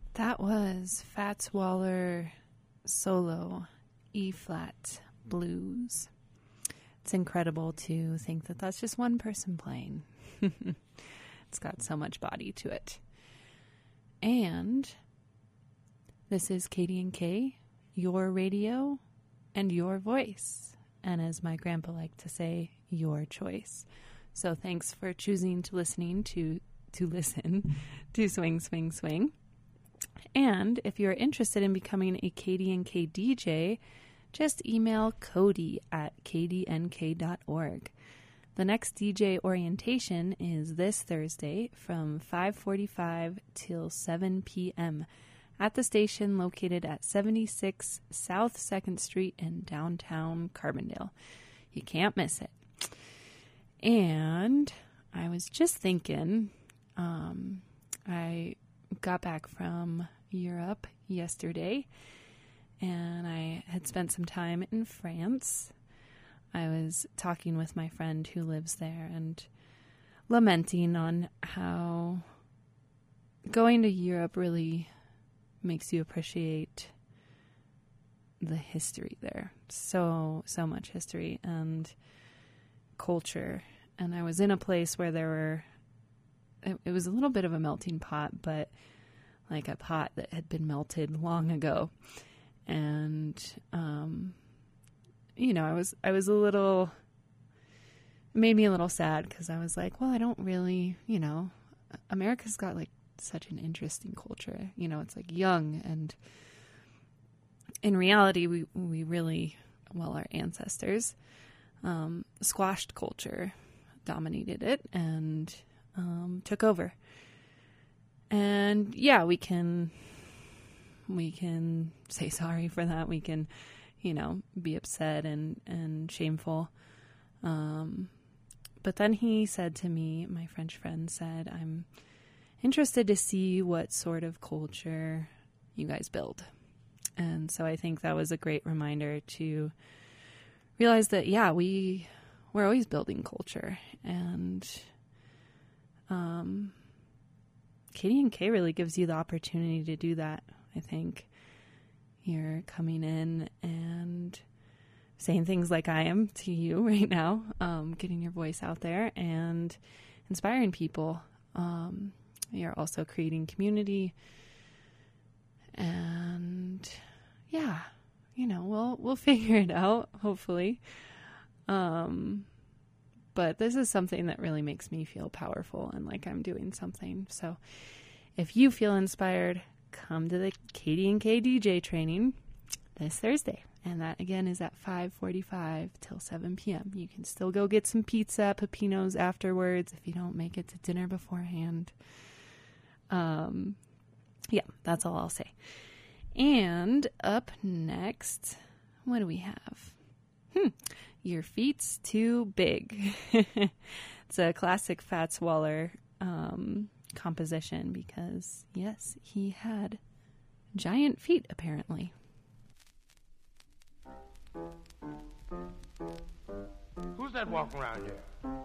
That was Fats Waller solo E-flat blues. It's incredible to think that that's just one person playing. It's got so much body to it. And this is Katie and Kay, your radio and your voice. And as my grandpa liked to say, your choice. So thanks for choosing to listen to Swing, Swing, Swing. And if you're interested in becoming a Katie and Kay DJ, just email Cody at kdnk.org. The next DJ orientation is this Thursday from 5:45 till 7 p.m. at the station located at 76 South 2nd Street in downtown Carbondale. You can't miss it. And I was just thinking, I got back from Europe yesterday, and I had spent some time in France. I was talking with my friend who lives there and lamenting on how going to Europe really makes you appreciate the history there. So much history and culture. And I was in a place where it was a little bit of a melting pot, but like a pot that had been melted long ago. And, I was a little, it made me a little sad because I was like, well, I don't really, America's got like such an interesting culture. It's like young, and in reality, we really, our ancestors, squashed culture, dominated it, and took over. And yeah, we can say sorry for that. We can, be upset and shameful. But then he said to me, my French friend said, I'm interested to see what sort of culture you guys build. And so I think that was a great reminder to realize that, yeah, we're always building culture. And Katie and Kay really gives you the opportunity to do that, I think. You're coming in and saying things like I am to you right now, getting your voice out there and inspiring people. You're also creating community. And yeah, we'll figure it out, hopefully. But this is something that really makes me feel powerful and like I'm doing something. So if you feel inspired, come to the Katie and Kay DJ training this Thursday. And that, again, is at 5:45 till 7 p.m. You can still go get some pizza at Peppino's afterwards if you don't make it to dinner beforehand. Yeah, that's all I'll say. And up next, what do we have? Your Feet's Too Big. It's a classic Fats Waller composition because, yes, he had giant feet, apparently. Who's that walking around here?